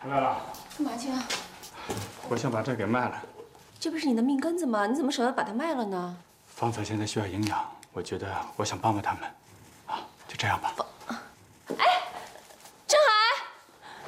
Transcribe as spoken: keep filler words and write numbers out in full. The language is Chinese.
来了。 干嘛去啊？ 我想把这给卖了。 这不是你的命根子吗？你怎么舍得把它卖了呢？ 方才现在需要营养，我觉得我想帮帮他们，啊，就这样吧。 方